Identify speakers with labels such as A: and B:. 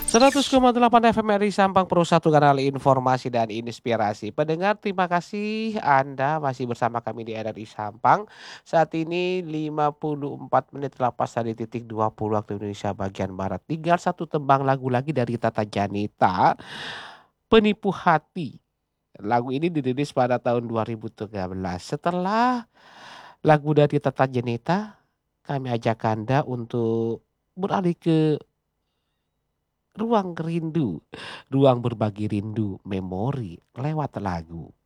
A: 100,8 FM RI Sampang Pro 1 kanal informasi dan inspirasi. Pendengar, terima kasih Anda masih bersama kami di RRI Sampang. Saat ini 54 menit lepas dari titik 20 waktu Indonesia bagian Barat. Tinggal satu tembang lagu lagi dari Tata Janita, Penipu Hati. Lagu ini dirilis pada tahun 2013. Setelah lagu dari Tata Janita, kami ajak Anda untuk beralih ke ruang rindu, ruang berbagi rindu, memori lewat lagu.